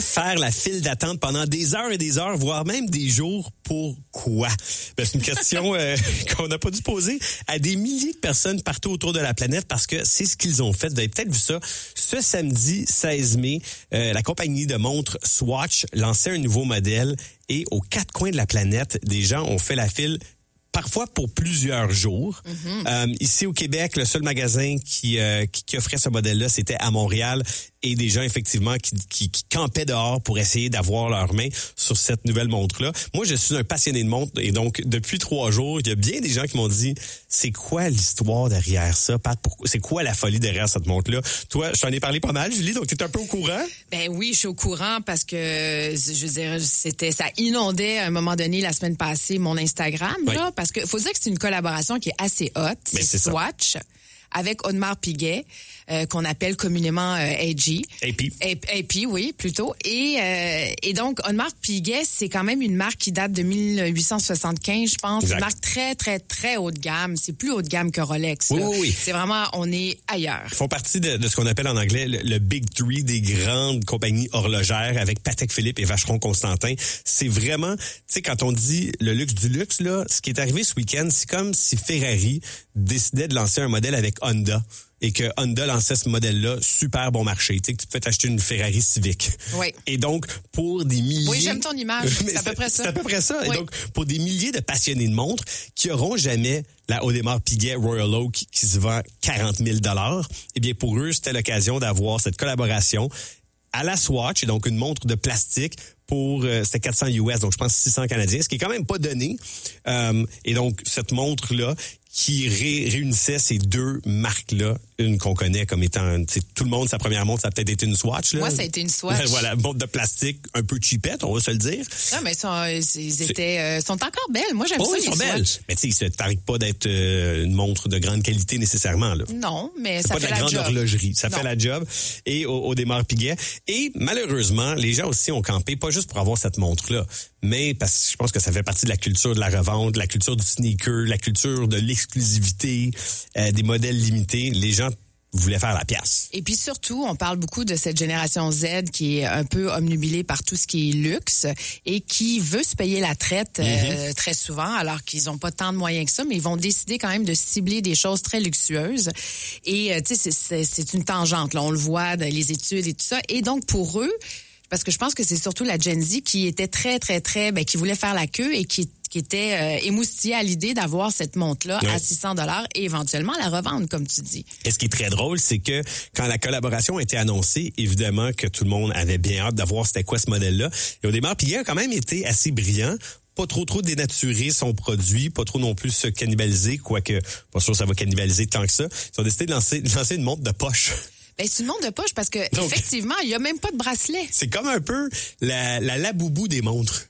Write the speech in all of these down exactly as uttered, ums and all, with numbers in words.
Faire la file d'attente pendant des heures et des heures, voire même des jours, pourquoi? Ben, c'est une question euh, qu'on n'a pas dû poser à des milliers de personnes partout autour de la planète parce que c'est ce qu'ils ont fait. Vous avez peut-être vu ça. Ce samedi seize mai, euh, la compagnie de montres Swatch lançait un nouveau modèle et aux quatre coins de la planète, des gens ont fait la file parfois pour plusieurs jours. Mm-hmm. Euh, ici au Québec, le seul magasin qui, euh, qui, qui offrait ce modèle-là, c'était à Montréal. Et des gens, effectivement, qui, qui, qui campaient dehors pour essayer d'avoir leurs mains sur cette nouvelle montre-là. Moi, je suis un passionné de montres. Et donc, depuis trois jours, il y a bien des gens qui m'ont dit, c'est quoi l'histoire derrière ça, Pat? Pourquoi, c'est quoi la folie derrière cette montre-là? Toi, je t'en ai parlé pas mal, Julie, donc tu es un peu au courant? Ben oui, je suis au courant parce que, je veux dire, c'était, ça inondait à un moment donné, la semaine passée, mon Instagram, oui. là, parce que faut dire que c'est une collaboration qui est assez haute. C'est, c'est Swatch. Ça. Avec Audemars Piguet, euh, qu'on appelle communément euh, A G. A P. A P, oui, plutôt. Et, euh, et donc, Audemars Piguet, c'est quand même une marque qui date de dix-huit cent soixante-quinze, je pense. Exact. Une marque très, très, très haut de gamme. C'est plus haut de gamme que Rolex. Oui, oui, oui. C'est vraiment, on est ailleurs. Ils font partie de, de ce qu'on appelle en anglais le, le Big Three des grandes compagnies horlogères avec Patek Philippe et Vacheron Constantin. C'est vraiment, tu sais, quand on dit le luxe du luxe, là, ce qui est arrivé ce week-end, c'est comme si Ferrari décidait de lancer un modèle avec Honda et que Honda lançait ce modèle-là, super bon marché. Tu sais, que tu peux t'acheter une Ferrari Civic. Oui. Et donc, pour des milliers... Oui, j'aime ton image. C'est à peu près ça. C'est à peu près ça. Oui. Et donc, pour des milliers de passionnés de montres qui auront jamais la Audemars Piguet Royal Oak qui, qui se vend quarante mille dollars, eh bien, pour eux, c'était l'occasion d'avoir cette collaboration à la Swatch, et donc une montre de plastique pour, euh, c'était quatre cents U S, donc je pense six cents canadiens, ce qui est quand même pas donné. Euh, et donc, cette montre-là, qui ré- réunissait ces deux marques-là, une qu'on connaît comme étant, tu sais, tout le monde, sa première montre, ça a peut-être été une Swatch, là. Moi, ça a été une Swatch. Voilà, montre de plastique, un peu cheapette, on va se le dire. Non, mais sont, ils étaient, euh, sont encore belles. Moi, j'aime oh, ça, ils les sont Swatch. belles. Mais tu sais, ils se targuent pas d'être euh, une montre de grande qualité nécessairement, là. Non, mais c'est ça pas fait de la la grande job. horlogerie. Ça non. fait la job. Et au, au Audemars Piguet. Et malheureusement, les gens aussi ont campé, pas juste pour avoir cette montre-là, mais parce que je pense que ça fait partie de la culture de la revente, de la culture du sneaker, la culture de l'exclusivité, euh, des modèles limités. Les gens voulaient faire la pièce. Et puis surtout, on parle beaucoup de cette génération Z qui est un peu omnubilée par tout ce qui est luxe et qui veut se payer la traite mm-hmm. euh, très souvent, alors qu'ils n'ont pas tant de moyens que ça, mais ils vont décider quand même de cibler des choses très luxueuses. Et euh, tu sais, c'est, c'est, c'est une tangente, là, on le voit dans les études et tout ça. Et donc pour eux, parce que je pense que c'est surtout la Gen Z qui était très, très, très, ben, qui voulait faire la queue et qui qui était euh, émoustillée à l'idée d'avoir cette montre-là oui. à six cents dollars et éventuellement la revendre, comme tu dis. Et ce qui est très drôle, c'est que quand la collaboration a été annoncée, évidemment que tout le monde avait bien hâte d'avoir c'était quoi ce modèle-là. Et au départ, Piguet a quand même été assez brillant. Pas trop trop dénaturer son produit, pas trop non plus se cannibaliser, quoique pas sûr que ça va cannibaliser tant que ça. Ils ont décidé de lancer, de lancer une montre de poche. Ben, c'est une montre de poche parce que donc, effectivement, il y a même pas de bracelet. C'est comme un peu la, la laboubou des montres.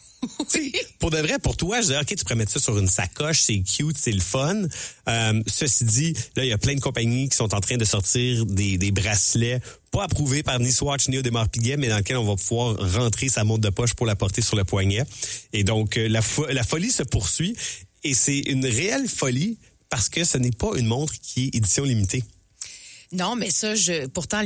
Oui. Pour de vrai, pour toi, je disais, OK, tu pourrais mettre ça sur une sacoche, c'est cute, c'est le fun. Euh, ceci dit, là, il y a plein de compagnies qui sont en train de sortir des, des bracelets pas approuvés par ni Swatch ni Audemars Piguet, mais dans lesquels on va pouvoir rentrer sa montre de poche pour la porter sur le poignet. Et donc, la, fo- la folie se poursuit et c'est une réelle folie parce que ce n'est pas une montre qui est édition limitée. Non, mais ça, je pourtant,